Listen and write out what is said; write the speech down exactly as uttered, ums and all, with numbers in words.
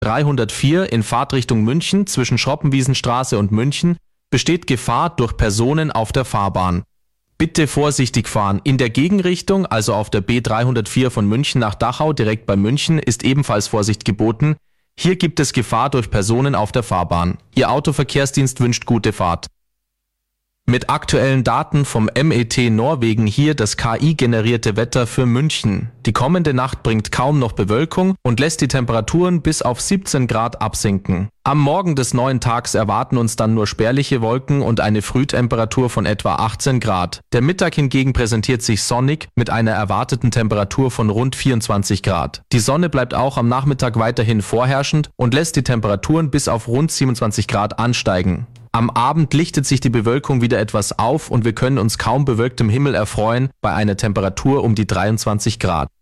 dreihundertvier in Fahrtrichtung München zwischen Schroppenwiesenstraße und München besteht Gefahr durch Personen auf der Fahrbahn. Bitte vorsichtig fahren. In der Gegenrichtung, also auf der B dreihundertvier von München nach Dachau, direkt bei München, ist ebenfalls Vorsicht geboten. Hier gibt es Gefahr durch Personen auf der Fahrbahn. Ihr Autoverkehrsdienst wünscht gute Fahrt. Mit aktuellen Daten vom M E T Norwegen hier das K I-generierte Wetter für München. Die kommende Nacht bringt kaum noch Bewölkung und lässt die Temperaturen bis auf siebzehn Grad absinken. Am Morgen des neuen Tags erwarten uns dann nur spärliche Wolken und eine Frühtemperatur von etwa achtzehn Grad. Der Mittag hingegen präsentiert sich sonnig mit einer erwarteten Temperatur von rund vierundzwanzig Grad. Die Sonne bleibt auch am Nachmittag weiterhin vorherrschend und lässt die Temperaturen bis auf rund siebenundzwanzig Grad ansteigen. Am Abend lichtet sich die Bewölkung wieder etwas auf und wir können uns kaum bewölktem Himmel erfreuen bei einer Temperatur um die dreiundzwanzig Grad.